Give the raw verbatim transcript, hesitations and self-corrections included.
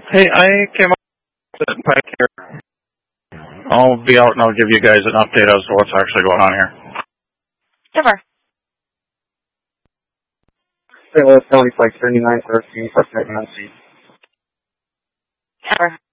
Hey, I came up with a Pike here. I'll be out and I'll give you guys an update as to what's actually going on here. Never. Saint Louis County Pike thirty-nine thirteen, Suspect Nancy. Never.